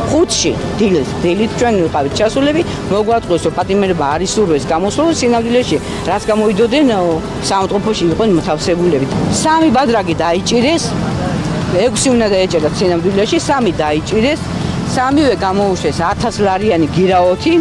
5-ში დილით ჩვენ ვიყავით ჩასულები, მოგვაწყვეს რომ პატიმრება არ ისურვეს გამოსვლას სინამდვილეში, რაც გამოიდოდნენ საავადმყოფოში იყვნენ მოთავსებულები. 3 ბადრაგი დაიჭირეს, 6 უნდა დაეჭერათ სინამდვილეში, 3 დაიჭირეს, 3-ვე გამოუშვეს 1000 ლარიანი გირაოთი.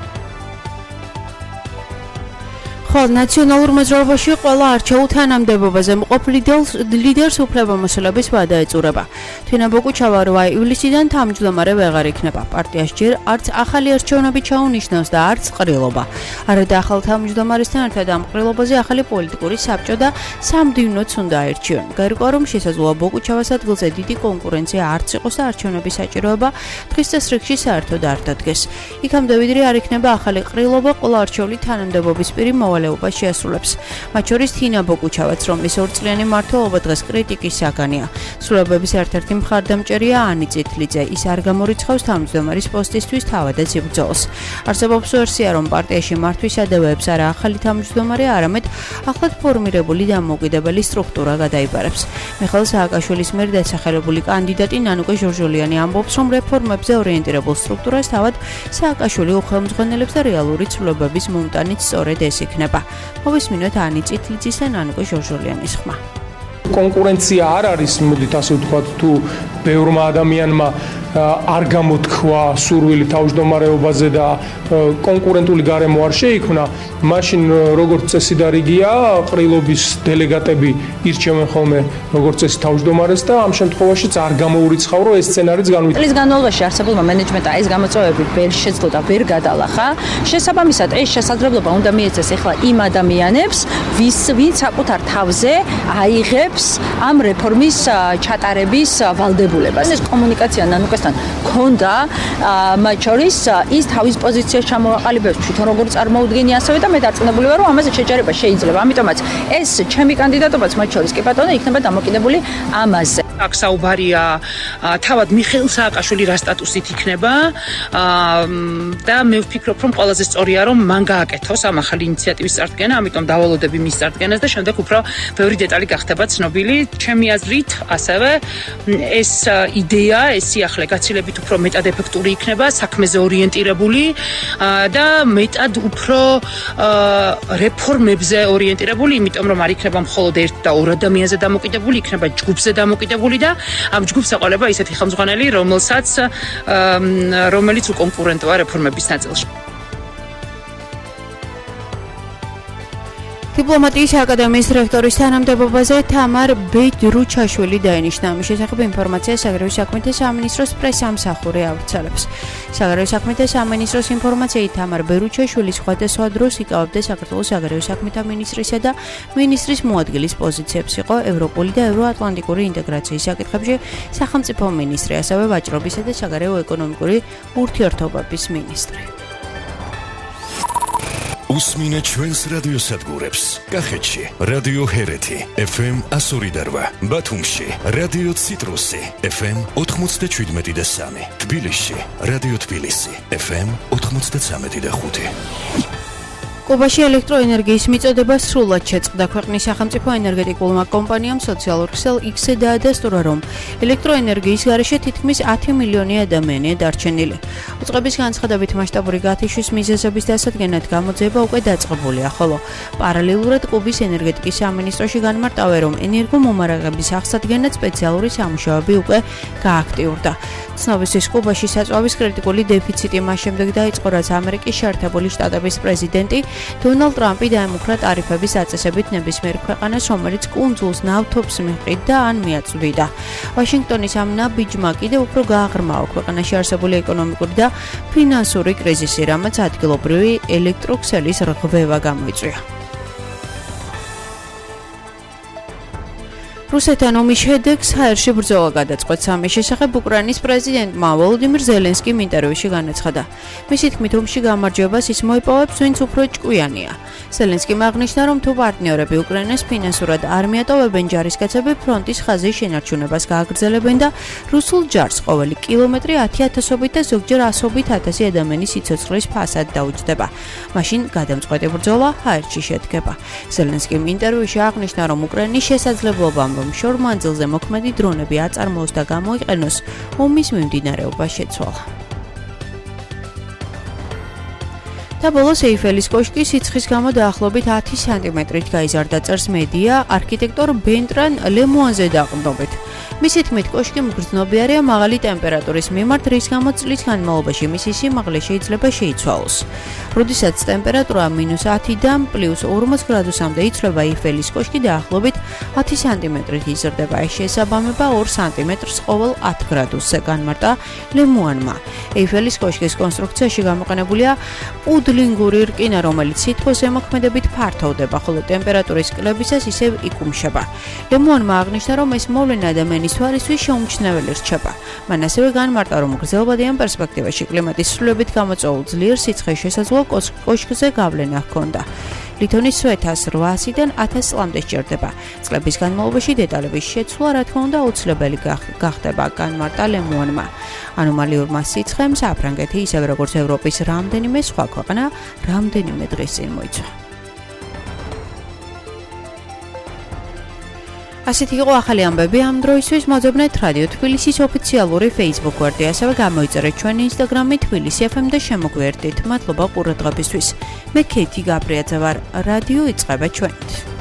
ხოლო ნაციონალურ მოძრაობაში ყველა არჩეულ თანამდებობაზე მყოფ ლიდერს უფლებამოსილების ვადა ეწურება. თინა ბოკუჩავა 8 ივლისიდან თავმჯდომარე ვეღარ იქნება. პარტიას ჯერ არც ახალი არჩევნები ჩაუნიშნავს და არც ყრილობა. არადა ახალ თავმჯდომარესთან ერთად ამ ყრილობაზე ახალი პოლიტიკური საბჭო და სამდივნოც უნდა აერჩიონ. გარკვეულ რომ შესაძლოა ბოკუჩავას ადგილზე დიდი კონკურენცია არც იყოს და არჩევნების საჭიროება დღის წესრიგში საერთოდ არ დადგეს. იქამდე ვიდრე არ იქნება ახალი ყრილობა, ყველა არჩეული თანამდებობის პირი მოვალეობას შეასრულებს. მათ შორის თინა ბოკუჩავაც, რომლის 2 წლიანი მმართველობა დღეს კრიტიკის საგანია. სრულებების ერთ-ერთი მხარდამჭერია ანი წითლიძე. ის არ გამორიცხავს თავმჯდომარის პოსტისთვის თავადაც იბრძოლს. არსებობს ვერსია, რომ პარტიაში მართვის ადევეებს არა ახალი თავმჯდომარე, არამედ ახლად ფორმირებული და მოკიდებელი სტრუქტურა გადაიბარებს. მიხეილ სააკაშვილის მიერ დასახელებული კანდიდატი ნანუკე ჟორჟოლიანი ამბობს, რომ რეფორმებზე ორიენტირებულ სტრუქტურას თავად სააკაშვილი უხელმძღვანელებს და რეალური ცვლილებების მომტანიც სწორედ ეს იქნება. მოვისმინოთ ანი წითლიძის და ნანუკე ჟორჟოლიანის ხმა. კონკურენცია არ არის, მოდით ასე ვთქვათ, თუ ბევრმა ადამიანმა არ გამოთქვა სურვილი თავმჯდომარეობაზე და კონკურენტული გარემო არ შეიქმნა, მაშინ როგორც წესი და რიგია, ყრილობის დელეგატები ირჩევენ ხოლმე როგორც წესი თავმჯდომარეს და ამ შემთხვევაშიც არ გამოურიცხავ, რომ ეს სცენარიც განვითარდება. წლის განმავლობაში არსებულმა მენეჯმენტმა ეს გამოწვევები ვერ შეძლო და ვერ გადალახა. შესაბამისად, ეს შესაძლებლობა უნდა მიეცეს ახლა იმ ადამიანებს, ვინც საკუთარ თავზე აიღებს ამ რეფორმის ჩატარების ვალდებულებას. ეს კომუნიკაცია ნანუკესთან ქონდა, მათ შორის ის თავის პოზიციას ჩამოაყალიბებს თვითონ როგორ წარმოუდგენია ასევე და მე დარწმუნებული ვარ, რომ ამაზე შეჯერება შეიძლება. ამიტომაც ეს ჩემი კანდიდატობაც მათ შორის კი ბატონო იქნება დამოკიდებული ამაზე. აქ საუბარია თავად მიხეილ სააკაშვილი რა სტატუსით იქნება და მე ვფიქრობ, რომ ყველაზე სწორია, რომ მან გააკეთოს ამ ახალი ინიციატივის წარდგენა, ამიტომ დავალოდები მის წარდგენას და შემდეგ უფრო ბევრი დეტალი გახდება ცნობილი. ჩემი აზრით, ასევე ეს იდეა, ეს სიახლე გაცილებით უფრო მეტად ეფექტური იქნება, საქმეზე ორიენტირებული და მეტად უფრო რეფორმებზე ორიენტირებული, იმიტომ რომ არ იქნება მხოლოდ 1 და 2 ადამიანზე დამოკიდებული, იქნება ჯგუფზე დამოკიდებული და ამ ჯგუფს ეყოლება ისეთი ხელმძღვანელი, რომელიც უკონკურენტოა რეფორმების ნაწილში. დიპლომატიის აკადემიის რექტორის თანამდებობაზე თამარ ბეჯრუჩაშვილი დაინიშნა. ამის შესახებ ინფორმაცია საგარეო საქმეთა სამინისტროს პრესამსახური ავრცელებს. საგარეო საქმეთა სამინისტროს ინფორმაციით თამარ ბეჯრუჩაშვილი სხვადასხვა დროს იკავებდა საქართველოს საგარეო საქმეთა მინისტრისა და მინისტრის მოადგილის პოზიციებს. იყო ევროპული და ევროატლანტიკური ინტეგრაციის საკითხებში სახელმწიფო მინისტრი, ასევე ვაჭრობისა და საგარეო ეკონომიკური ურთიერთობების მინისტრი. უსმინე ჩვენს რადიოსადგურებს. კახეთში რადიო ჰერეთი FM 102.8, ბათუმში რადიო ციტრუსი FM 97.3, თბილისში რადიო თბილისი FM 93.5. კუბაში ელექტროენერგიის მიწოდება სრულად შეწყდა. ქვეყნის სახელმწიფო ენერგეტიკულმა კომპანიამ სოციალურ ქსელ X-ზე დაადასტურა, რომ ელექტროენერგიის გარეშე თითქმის 10 მილიონი ადამიანია დარჩენილი. უწყების განცხადებით მასშტაბური გათიშვის მიზეზების დასადგენად გამოძიება უკვე დაწყებულია, ხოლო პარალელურად კუბის ენერგეტიკის სამინისტროში განმარტავენ, რომ ენერგომომარაგების აღსადგენად სპეციალური სამუშაოები უკვე გააქტიურდა. ცნობისთვის კუბაში საწვავის კრიტიკული დეფიციტი მას შემდეგ დაიწყო, რაც ამერიკის შეერთებული შტატების პრეზიდენტი დონალდ ტრამპი დაემუქრა ტარიფების აწესებით ნებისმიერ ქვეყანას, რომელიც კუნძულს ნავთობს მიჰყიდდა ან მიაწვდიდა. ვაშინგტონის ამ ნაბიჯმა კიდევ უფრო გააღრმავა ქვეყანაში არსებული ეკონომიკური და ფინანსური კრიზისი, რამაც ადგილობრივი ელექტროქსელის რღვევა გამოიწვია. რუსეთთან ომის შედეგს ჰაერში ბრძოლა გადაწყვეტს. ამის შესახებ უკრაინის პრეზიდენტმა ვოლოდიმირ ზელენსკიმ ინტერვიუში განაცხადა. მისი თქმით, ომში გამარჯვებას ის მოიპოვებს, ვინც უფრო ჭკვიანია. ზელენსკიმ აღნიშნა, რომ თუ პარტნიორები უკრაინას ფინანსურად არ მიატოვებენ, ჯარისკაცები ფრონტის ხაზის შენარჩუნებას გააგრძელებენ და რუსულ ჯარს ყოველი კილომეტრი 10,000-ობით და ზოგჯერ 100,000 ადამიანის სიცოცხლის ფასად დაუჯდება. მაშინ გადამწყვეტი ბრძოლა ჰაერში შედგება. ზელენსკიმ ინტერვიუში აღნიშნა, რომ უკრაინის შესაძლებლობამ რომ შორ მანძილზე მოქმედი დრონები აწარმოოს და გამოიყენოს, ომის მიმდინარეობა შეცვალა. და ბოლოს ეიფელის კოშკი სიცხის გამო დაახლოებით 10 სანტიმეტრით გაიზარდა, წერს მედია არქიტექტორ ბენტრან ლემუანზე დაყრდნობით. მისი თქმით, კოშკი მგრძნობიარეა მაღალი ტემპერატურის მიმართ, რის გამოც წლის განმავლობაში მისი სიმაღლე შეიძლება შეიცვალოს. როდესაც ტემპერატურა -10-დან +40 გრადუსამდე იცვლება, ეიფელის კოშკი დაახლოებით 10 სანტიმეტრით იზრდება. ეს შეესაბამება 2 სანტიმეტრს ყოველ 10 გრადუსზე, განმარტა ლემუანმა. ეიფელის კოშკის კონსტრუქციაში გამოყენებულია პუდლინგური რკინა, რომელიც სითბოს ზემოქმედებით ფართოვდება, ხოლო ტემპერატურის კლებისას ისევ იკუმშება. ლემუანმა აღნიშნა, რომ ეს მოვლენა ადამიანის თვალისთვის შეუმჩნეველი რჩება. მან ასევე განმარტა, რომ გრძელვადიან პერსპექტივაში კლიმატის ცვლილებებით გამოწვეულ ძლიერ სიცხეს შესაძლო კოშკზე გავლენა ჰქონდა. ლითონის სვეტა 800-დან 1000 წლამდე სჭირდება. წლების განმავლობაში დეტალების შეცვლა, რა თქმა უნდა, აუცილებელი გახდება, განმარტა ლემუანმა. ანომალიურმა სიცხემ საფრანგეთი, ისევე როგორც ევროპის რამდენიმე სხვა ქვეყანა, რამდენიმე დღის წინ მოიცვა. ასეთი იყო ახალი ამბები ამ დროისთვის. მოძებნეთ რადიო თბილისის ოფიციალური Facebook გვერდი, ასევე გამოიწერეთ ჩვენი Instagram-ი თბილისი FM და შემოგვიერთდით. მადლობა ყურადღებისთვის. მე ქეთი გაბრიაძე ვარ. რადიო იწყება ჩვენით.